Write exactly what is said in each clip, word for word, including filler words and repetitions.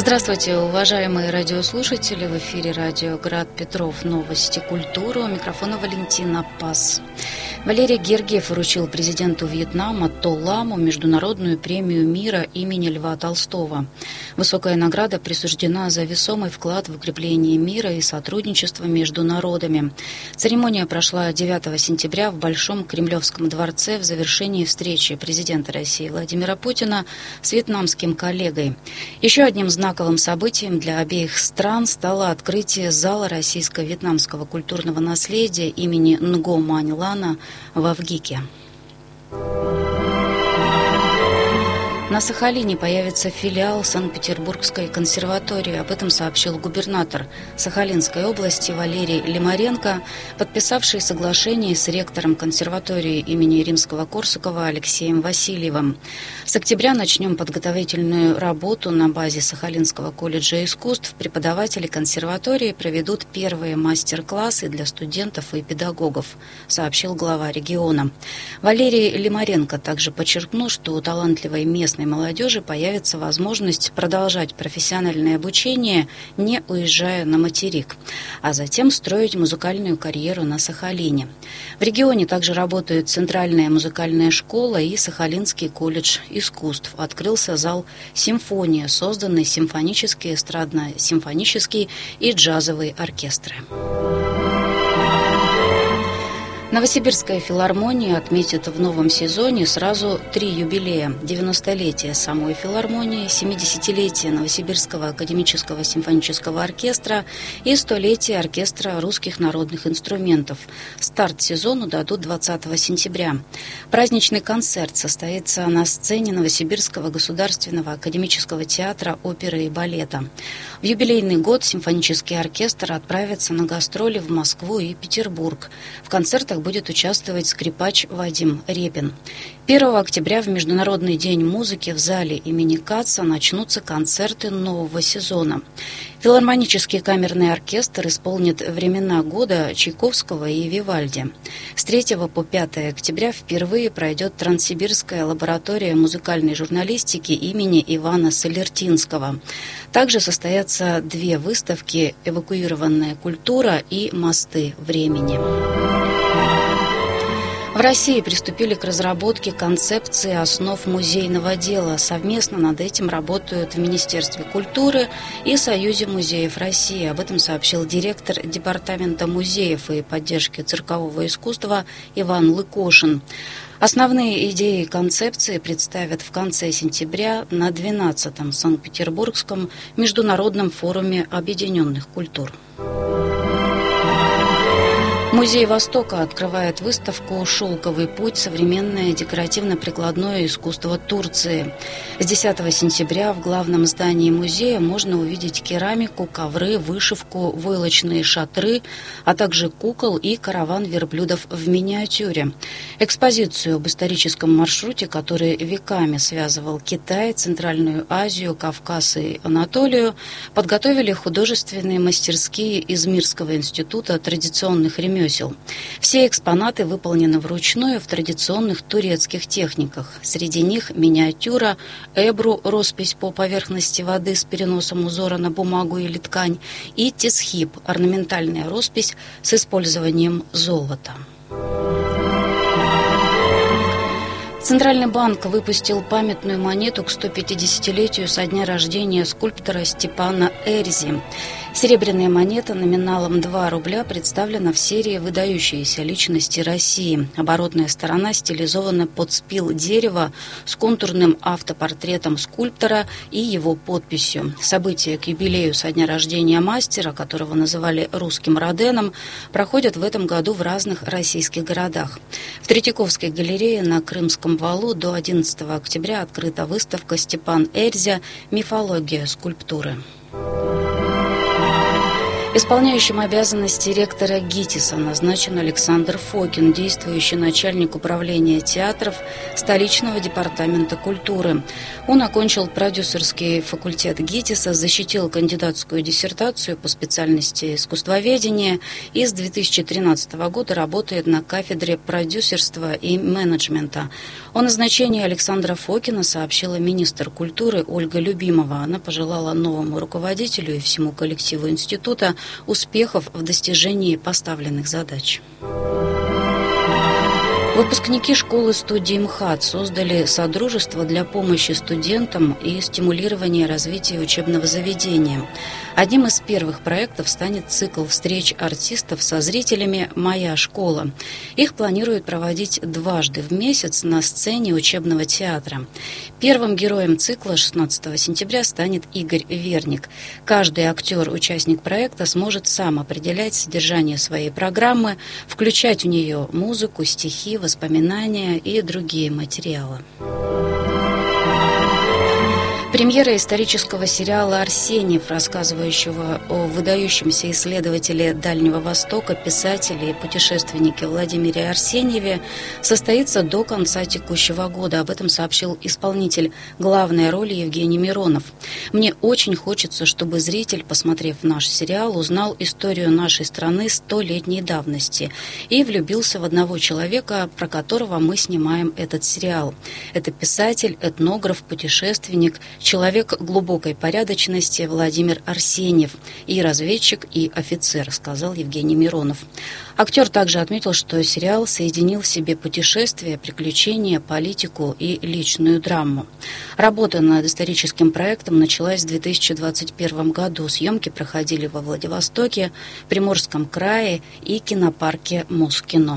Здравствуйте, уважаемые радиослушатели. В эфире радио «Град Петров». Новости культуры. У микрофона Валентина Пас. Валерий Гергиев вручил президенту Вьетнама То Ламу международную премию мира имени Льва Толстого. Высокая награда присуждена за весомый вклад в укрепление мира и сотрудничества между народами. Церемония прошла девятого сентября в Большом Кремлевском дворце в завершении встречи президента России Владимира Путина с вьетнамским коллегой. Еще одним знаковым событием для обеих стран стало открытие зала российско-вьетнамского культурного наследия имени Нго Мань Лана в Авгике. На Сахалине появится филиал Санкт-Петербургской консерватории. Об этом сообщил губернатор Сахалинской области Валерий Лимаренко, подписавший соглашение с ректором консерватории имени Римского-Корсакова Алексеем Васильевым. С октября начнем подготовительную работу на базе Сахалинского колледжа искусств. Преподаватели консерватории проведут первые мастер-классы для студентов и педагогов, сообщил глава региона. Валерий Лимаренко также подчеркнул, что у талантливой местной молодежи появится возможность продолжать профессиональное обучение, не уезжая на материк, а затем строить музыкальную карьеру на Сахалине. В регионе также работают Центральная музыкальная школа и Сахалинский колледж искусств. Открылся зал «Симфония», созданный симфонический, эстрадно-симфонический и джазовый оркестры. Новосибирская филармония отметит в новом сезоне сразу три юбилея: девяностолетие самой филармонии, семидесятилетие Новосибирского академического симфонического оркестра и столетие оркестра русских народных инструментов. Старт сезону дадут двадцатого сентября. Праздничный концерт состоится на сцене Новосибирского государственного академического театра оперы и балета. В юбилейный год симфонический оркестр отправится на гастроли в Москву и Петербург. В концертах будет участвовать скрипач Вадим Репин. первого октября в Международный день музыки в зале имени Каца начнутся концерты нового сезона. Филармонический камерный оркестр исполнит времена года Чайковского и Вивальди. С третьего по пятое октября впервые пройдет Транссибирская лаборатория музыкальной журналистики имени Ивана Солертинского. Также состоятся две выставки «Эвакуированная культура» и «Мосты времени». В России приступили к разработке концепции основ музейного дела. Совместно над этим работают в Министерстве культуры и Союзе музеев России. Об этом сообщил директор Департамента музеев и поддержки циркового искусства Иван Лыкошин. Основные идеи концепции представят в конце сентября на двенадцатом Санкт-Петербургском международном форуме объединенных культур. Музей Востока открывает выставку «Шелковый путь. Современное декоративно-прикладное искусство Турции». С десятого сентября в главном здании музея можно увидеть керамику, ковры, вышивку, войлочные шатры, а также кукол и караван верблюдов в миниатюре. Экспозицию об историческом маршруте, который веками связывал Китай, Центральную Азию, Кавказ и Анатолию, подготовили художественные мастерские Измирского института традиционных ремесел. Все экспонаты выполнены вручную в традиционных турецких техниках. Среди них миниатюра, эбру, роспись по поверхности воды с переносом узора на бумагу или ткань, и тесхиб, орнаментальная роспись с использованием золота. Центральный банк выпустил памятную монету к сто пятидесятилетию со дня рождения скульптора Степана Эрзи. Серебряная монета номиналом два рубля представлена в серии «Выдающиеся личности России». Оборотная сторона стилизована под спил дерева с контурным автопортретом скульптора и его подписью. События к юбилею со дня рождения мастера, которого называли русским Роденом, проходят в этом году в разных российских городах. В Третьяковской галерее на Крымском валу до одиннадцатого октября открыта выставка «Степан Эрзя. Мифология скульптуры». Исполняющим обязанности ректора ГИТИСа назначен Александр Фокин, действующий начальник управления театров столичного департамента культуры. Он окончил продюсерский факультет ГИТИСа, защитил кандидатскую диссертацию по специальности искусствоведения и с две тысячи тринадцатого года работает на кафедре продюсерства и менеджмента. О назначении Александра Фокина сообщила министр культуры Ольга Любимова. Она пожелала новому руководителю и всему коллективу института успехов в достижении поставленных задач. Выпускники школы-студии МХАТ создали содружество для помощи студентам и стимулирования развития учебного заведения. Одним из первых проектов станет цикл встреч артистов со зрителями «Моя школа». Их планируют проводить дважды в месяц на сцене учебного театра. Первым героем цикла шестнадцатого сентября станет Игорь Верник. Каждый актер, участник проекта, сможет сам определять содержание своей программы, включать в нее музыку, стихи, воспоминания и другие материалы. Премьера исторического сериала «Арсеньев», рассказывающего о выдающемся исследователе Дальнего Востока, писателе и путешественнике Владимире Арсеньеве, состоится до конца текущего года. Об этом сообщил исполнитель главной роли Евгений Миронов. «Мне очень хочется, чтобы зритель, посмотрев наш сериал, узнал историю нашей страны столетней давности и влюбился в одного человека, про которого мы снимаем этот сериал. Это писатель, этнограф, путешественник, человек глубокой порядочности Владимир Арсеньев, и разведчик, и офицер», — сказал Евгений Миронов. Актер также отметил, что сериал соединил в себе путешествия, приключения, политику и личную драму. Работа над историческим проектом началась в две тысячи двадцать первом году. Съемки проходили во Владивостоке, Приморском крае и кинопарке Москино.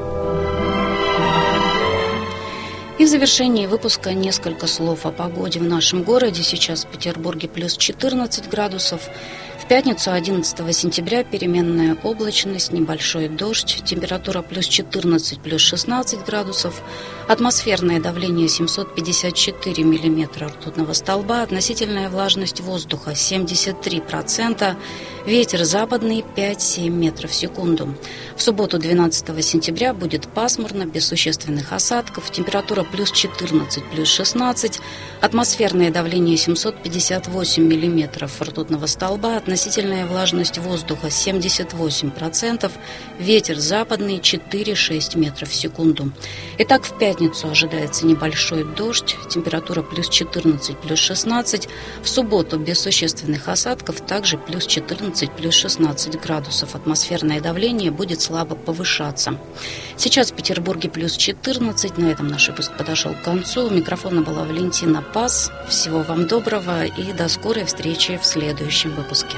И в завершении выпуска несколько слов о погоде в нашем городе. Сейчас в Петербурге плюс четырнадцать градусов. В пятницу одиннадцатого сентября переменная облачность, небольшой дождь, температура плюс четырнадцать, плюс шестнадцать градусов, атмосферное давление семьсот пятьдесят четыре миллиметра ртутного столба, относительная влажность воздуха семьдесят три процента, ветер западный пять-семь метров в секунду. В субботу двенадцатого сентября будет пасмурно, без существенных осадков, температура плюс четырнадцать, плюс шестнадцать, атмосферное давление семьсот пятьдесят восемь миллиметров ртутного столба, относительная влажность воздуха семьдесят восемь процентов, ветер западный четыре-шесть метров в секунду. Итак, в пятницу ожидается небольшой дождь, температура плюс четырнадцать, плюс шестнадцать, в субботу без существенных осадков, также плюс четырнадцать, плюс шестнадцать градусов, атмосферное давление будет слабо повышаться. Сейчас в Петербурге плюс четырнадцать, на этом наш выпуск подошел к концу. У микрофона была Валентина Пас. Всего вам доброго и до скорой встречи в следующем выпуске.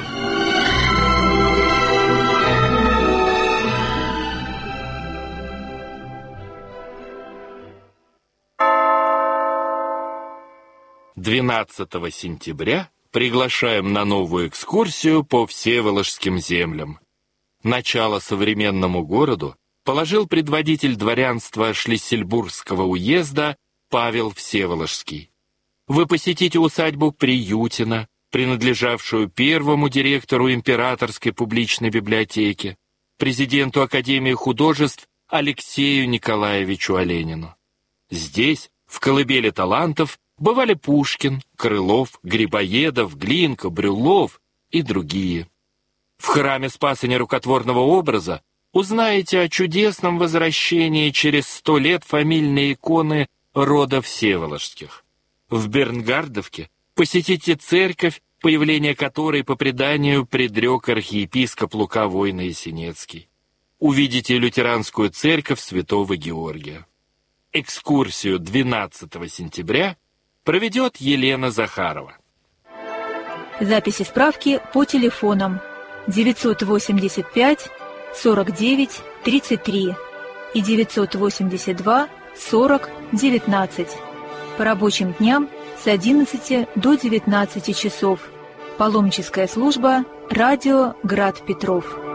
двенадцатого сентября приглашаем на новую экскурсию по Всеволожским землям. Начало современному городу положил предводитель дворянства Шлиссельбургского уезда Павел Всеволожский. Вы посетите усадьбу Приютина, принадлежавшую первому директору Императорской публичной библиотеки, президенту Академии художеств Алексею Николаевичу Оленину. Здесь, в колыбели талантов, бывали Пушкин, Крылов, Грибоедов, Глинка, Брюллов и другие. В храме Спаса Нерукотворного образа узнаете о чудесном возвращении через сто лет фамильной иконы рода Всеволожских. В Бернгардовке посетите церковь, появление которой по преданию предрек архиепископ Лука Войно-Ясенецкий. Увидите лютеранскую церковь Святого Георгия. Экскурсию двенадцатого сентября проведет Елена Захарова. Записи справки по телефонам девятьсот восемьдесят пять сорок девять тридцать три и девятьсот восемьдесят два сорок девятнадцать. По рабочим дням с одиннадцати до девятнадцати часов. Паломническая служба «Радио Град Петров».